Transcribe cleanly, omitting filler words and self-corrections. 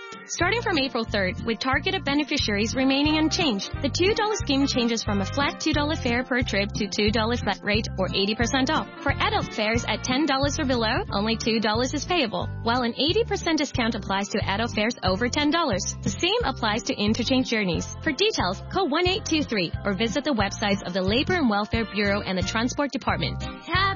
Starting from April 3rd, with targeted beneficiaries remaining unchanged, the $2 scheme changes from a flat $2 fare per trip to $2 flat rate or 80% off. For adult fares at $10 or below, only $2 is payable, while an 80% discount applies to adult fares over $10. The same applies to interchange journeys. For details, call 1-823 or visit the websites of the Labor and Welfare Bureau and the Transport Department. Tap